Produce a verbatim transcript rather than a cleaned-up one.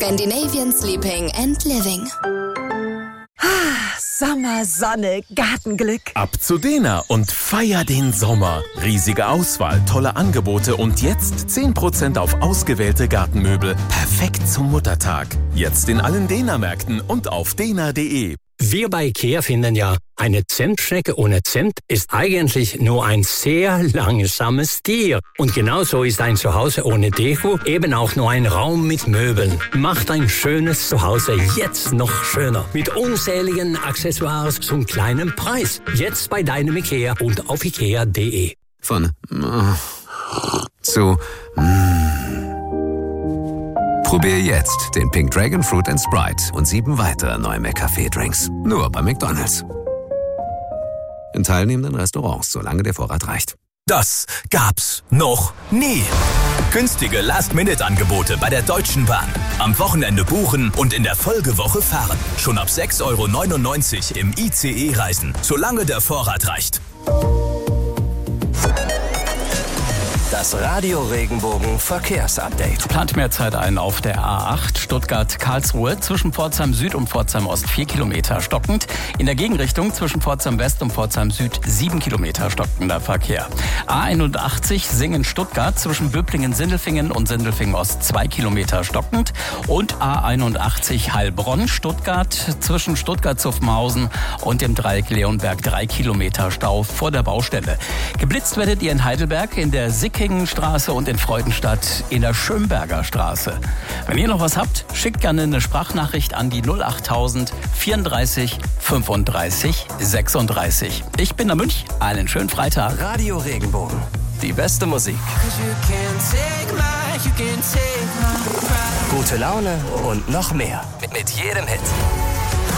Scandinavian Sleeping and Living. Sommer, Sonne, Gartenglück. Ab zu Dena und feier den Sommer. Riesige Auswahl, tolle Angebote und jetzt zehn Prozent auf ausgewählte Gartenmöbel. Perfekt zum Muttertag. Jetzt in allen Dena-Märkten und auf dena punkt de. Wir bei IKEA finden ja, eine Zentschnecke ohne Cent ist eigentlich nur ein sehr langsames Tier. Und genauso ist ein Zuhause ohne Deko eben auch nur ein Raum mit Möbeln. Macht ein schönes Zuhause jetzt noch schöner. Mit unzähligen Accessoires zum kleinen Preis. Jetzt bei deinem IKEA und auf ikea punkt de. Von äh, zu mm. Probier jetzt den Pink Dragon Fruit and Sprite und sieben weitere neue McCafé-Drinks. Nur bei McDonald's. In teilnehmenden Restaurants, solange der Vorrat reicht. Das gab's noch nie. Günstige Last-Minute-Angebote bei der Deutschen Bahn. Am Wochenende buchen und in der Folgewoche fahren. Schon ab sechs Euro neunundneunzig im I C E reisen, solange der Vorrat reicht. Das Radio Regenbogen Verkehrsupdate. Plant mehr Zeit ein auf der A acht Stuttgart-Karlsruhe zwischen Pforzheim Süd und Pforzheim Ost vier Kilometer stockend. In der Gegenrichtung zwischen Pforzheim West und Pforzheim Süd sieben Kilometer stockender Verkehr. A einundachtzig Singen-Stuttgart zwischen Böblingen-Sindelfingen und Sindelfingen Ost zwei Kilometer stockend. Und A einundachtzig Heilbronn-Stuttgart zwischen Stuttgart-Zuffenhausen und dem Dreieck Leonberg drei Kilometer Stau vor der Baustelle. Geblitzt werdet ihr in Heidelberg in der Sicking Straße und in Freudenstadt in der Schönberger Straße. Wenn ihr noch was habt, schickt gerne eine Sprachnachricht an die null achttausend vierunddreißig fünfunddreißig sechsunddreißig. Ich bin der Münch. Einen schönen Freitag. Radio Regenbogen. Die beste Musik. Gute Laune und noch mehr. Mit jedem Hit.